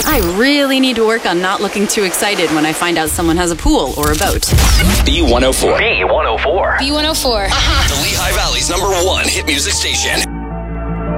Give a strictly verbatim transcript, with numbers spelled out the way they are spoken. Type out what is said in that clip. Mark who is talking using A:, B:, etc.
A: I really need to work on not looking too excited when I find out someone has a pool or a boat.
B: B one oh four.
C: B one oh four.
D: B one oh four.
B: The Lehigh Valley's number one hit music station.